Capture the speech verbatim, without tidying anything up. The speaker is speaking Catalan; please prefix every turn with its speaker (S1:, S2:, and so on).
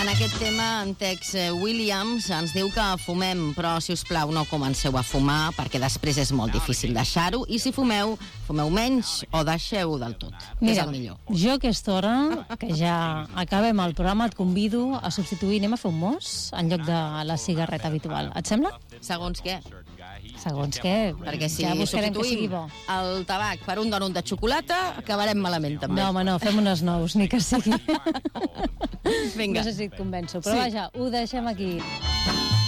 S1: En aquest tema, en Tex Williams ens diu que fumem, però, si us plau, no comenceu a fumar, perquè després és molt difícil deixar-ho, i si fumeu, fumeu menys o deixeu del tot.
S2: Mira,
S1: és el millor.
S2: Jo aquesta hora, que ja acabem el programa, et convido a substituir, anem a fer un mos en lloc de la cigarreta habitual. Et sembla?
S1: Segons què?
S2: Segons què?
S1: Perquè si
S2: ja buscarem que sigui
S1: substituïm
S2: bo.
S1: el tabac per un donut de xocolata, acabarem malament, també.
S2: No, home, no, fem unes nous, ni que sigui.
S1: Vinga.
S2: No sé si et convenço, però
S1: Sí.
S2: vaja, ho deixem aquí.